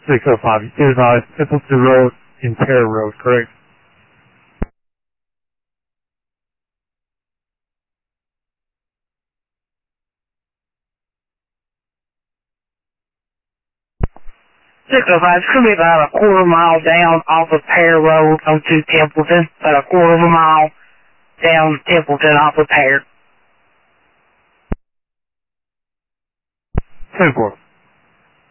605 is Templeton Road in Pear Road, correct? It's going to be about a quarter mile down off of Pear Road onto Templeton. About a quarter of a mile down Templeton off of Pear. 10-4.